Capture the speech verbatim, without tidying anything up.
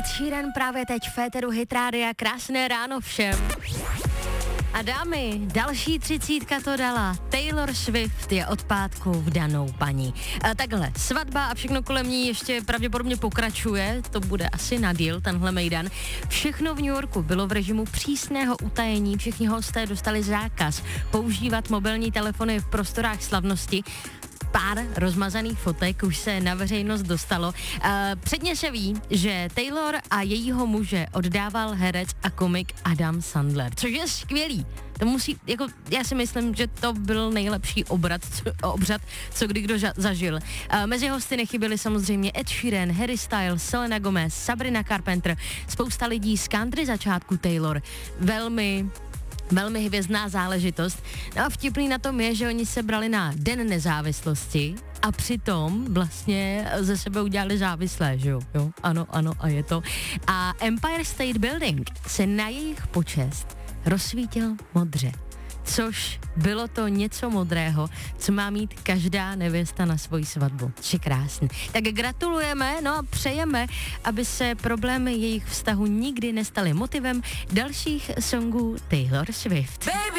Sheeran právě teď v féteru Hit Rádia. Krásné ráno všem. A dámy, další třicítka to dala. Taylor Swift je od pátku vdanou paní. A takhle, svatba a všechno kolem ní ještě pravděpodobně pokračuje, to bude asi na díl, tenhle mejdan. Všechno v New Yorku bylo v režimu přísného utajení, všichni hosté dostali zákaz používat mobilní telefony v prostorách slavnosti. Pár rozmazaných fotek už se na veřejnost dostalo. Předně se ví, že Taylor a jejího muže oddával herec a komik Adam Sandler, což je skvělý. To musí, jako, já si myslím, že to byl nejlepší obrat, co, obřad, co kdy kdo ža- zažil. Mezi hosty nechyběli samozřejmě Ed Sheeran, Harry Styles, Selena Gomez, Sabrina Carpenter, spousta lidí z country začátku Taylor. Velmi... Velmi hvězdná záležitost. No a vtipný na tom je, že oni se brali na Den nezávislosti a přitom vlastně ze sebe udělali závislé, že jo? jo? Ano, ano, a je to. A Empire State Building se na jejich počest rozsvítil modře. Což bylo to něco modrého, co má mít každá nevěsta na svoji svatbu. Je krásný. Tak gratulujeme, no a přejeme, aby se problémy jejich vztahu nikdy nestaly motivem dalších songů Taylor Swift. Baby.